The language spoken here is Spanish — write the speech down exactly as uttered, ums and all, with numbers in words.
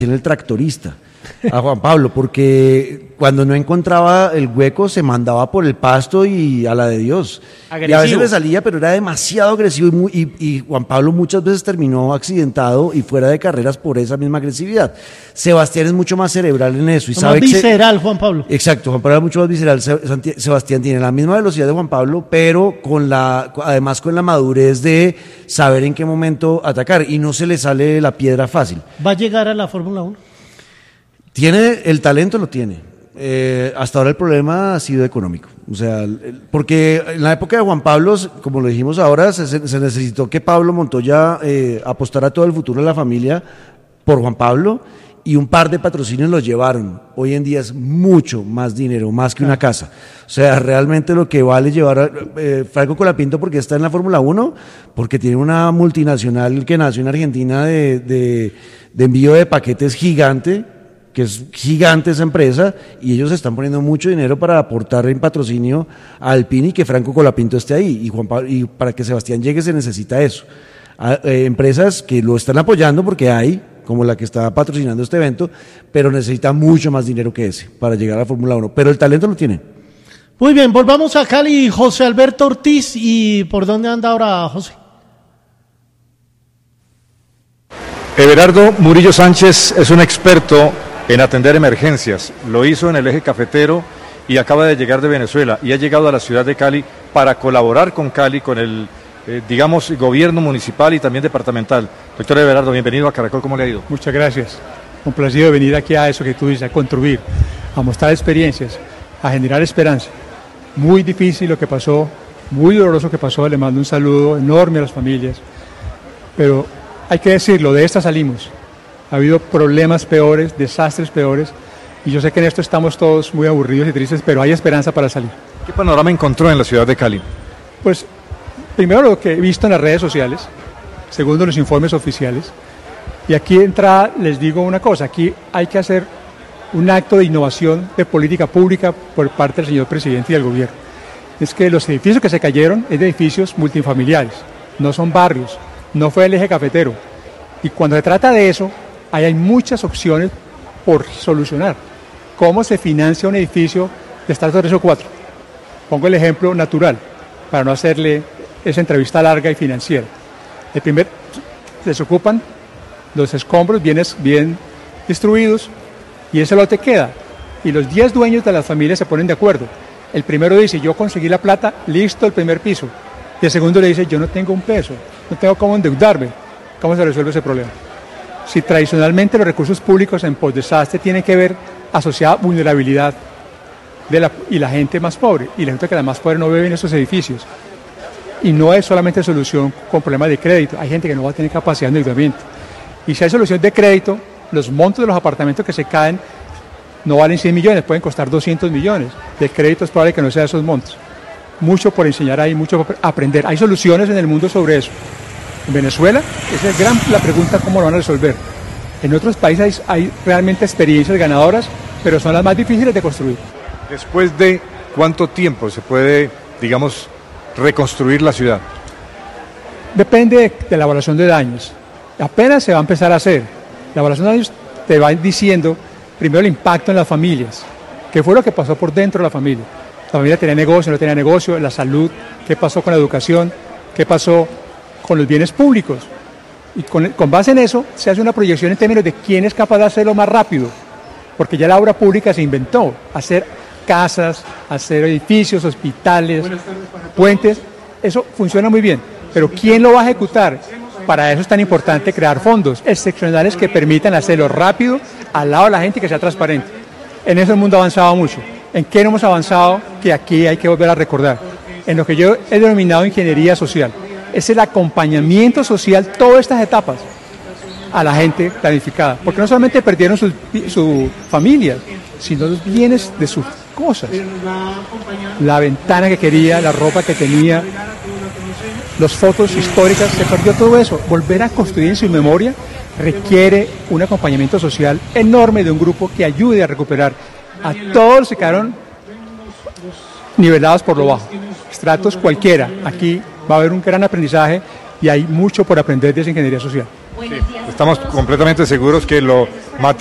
el tractorista a Juan Pablo, porque cuando no encontraba el hueco se mandaba por el pasto y a la de Dios. Agresivo. Y a veces le salía, pero era demasiado agresivo y, muy, y, y Juan Pablo muchas veces terminó accidentado y fuera de carreras por esa misma agresividad. Sebastián es mucho más cerebral en eso. Y más sabe visceral, se... Juan Pablo. Exacto, Juan Pablo era mucho más visceral. Sebastián tiene la misma velocidad de Juan Pablo, pero con la, además con la madurez de saber en qué momento atacar y no se le sale la piedra fácil. ¿Va a llegar a la Fórmula uno? Tiene, el talento lo tiene. Eh, hasta ahora el problema ha sido económico. O sea, el, porque en la época de Juan Pablo, como lo dijimos ahora, se, se necesitó que Pablo Montoya eh, apostara todo el futuro de la familia por Juan Pablo y un par de patrocinios los llevaron. Hoy en día es mucho más dinero, más que una casa. O sea, realmente lo que vale llevar a eh, Franco Colapinto porque está en la Fórmula uno, porque tiene una multinacional que nació en Argentina de, de, de envío de paquetes gigante, que es gigante esa empresa, y ellos están poniendo mucho dinero para aportar en patrocinio a Alpine y que Franco Colapinto esté ahí, y, Juan Pablo, y para que Sebastián llegue se necesita eso. A, eh, empresas que lo están apoyando porque hay, como la que está patrocinando este evento, pero necesita mucho más dinero que ese para llegar a la Fórmula uno, pero el talento lo tiene. Muy bien, volvamos a Cali, José Alberto Ortiz, ¿y por dónde anda ahora José? Everardo Murillo Sánchez es un experto en atender emergencias. Lo hizo en el eje cafetero y acaba de llegar de Venezuela y ha llegado a la ciudad de Cali para colaborar con Cali, con el, eh, digamos, gobierno municipal y también departamental. Doctor Everardo, bienvenido a Caracol, ¿cómo le ha ido? Muchas gracias. Un placer de venir aquí a eso que tú dices, a contribuir, a mostrar experiencias, a generar esperanza. Muy difícil lo que pasó, muy doloroso que pasó, le mando un saludo enorme a las familias, pero hay que decirlo, de esta salimos. Ha habido problemas peores, desastres peores, y yo sé que en esto estamos todos muy aburridos y tristes, pero hay esperanza para salir. ¿Qué panorama encontró en la ciudad de Cali? Pues, primero lo que he visto en las redes sociales, segundo los informes oficiales, y aquí de entrada les digo una cosa, aquí hay que hacer un acto de innovación de política pública por parte del señor presidente y del gobierno. Es que los edificios que se cayeron es de edificios multifamiliares, no son barrios, no fue el eje cafetero, y cuando se trata de eso, ahí hay muchas opciones por solucionar. ¿Cómo se financia un edificio de estrato tres o cuatro? Pongo el ejemplo natural, para no hacerle esa entrevista larga y financiera. El primer, les ocupan los escombros bien, bien distribuidos y ese lote queda. Y los diez dueños de las familias se ponen de acuerdo. El primero dice, yo conseguí la plata, listo el primer piso. Y el segundo le dice, yo no tengo un peso, no tengo cómo endeudarme. ¿Cómo se resuelve ese problema? Si tradicionalmente los recursos públicos en postdesastre tienen que ver asociada a vulnerabilidad de la, y la gente más pobre, y la gente que la más pobre no vive en esos edificios, y no es solamente solución con problemas de crédito, hay gente que no va a tener capacidad de endeudamiento, y si hay solución de crédito, los montos de los apartamentos que se caen no valen cien millones, pueden costar doscientos millones, de crédito es probable que no sea esos montos. Mucho por enseñar ahí, mucho por aprender, hay soluciones en el mundo sobre eso. En Venezuela, esa es gran, la pregunta cómo lo van a resolver. En otros países hay, hay realmente experiencias ganadoras, pero son las más difíciles de construir. ¿Después de cuánto tiempo se puede, digamos, reconstruir la ciudad? Depende de, de la evaluación de daños. Apenas se va a empezar a hacer. La evaluación de daños te va diciendo primero el impacto en las familias, qué fue lo que pasó por dentro de la familia. La familia tenía negocio, no tenía negocio, la salud, qué pasó con la educación, qué pasó con los bienes públicos. Y con, con base en eso se hace una proyección en términos de quién es capaz de hacerlo más rápido, porque ya la obra pública se inventó, hacer casas, hacer edificios, hospitales, puentes, eso funciona muy bien, pero ¿quién lo va a ejecutar? Para eso es tan importante crear fondos excepcionales que permitan hacerlo rápido, al lado de la gente y que sea transparente. En eso el mundo ha avanzado mucho. ¿En qué no hemos avanzado? Que aquí hay que volver a recordar. En lo que yo he denominado ingeniería social. Es el acompañamiento social, todas estas etapas, a la gente planificada. Porque no solamente perdieron sus su familias, sino los bienes de sus cosas. La ventana que quería, la ropa que tenía, las fotos históricas, se perdió todo eso. Volver a construir en su memoria requiere un acompañamiento social enorme de un grupo que ayude a recuperar a todos los que quedaron nivelados por lo bajo. Estratos cualquiera. Aquí va a haber un gran aprendizaje y hay mucho por aprender de esa ingeniería social. Sí, estamos completamente seguros que lo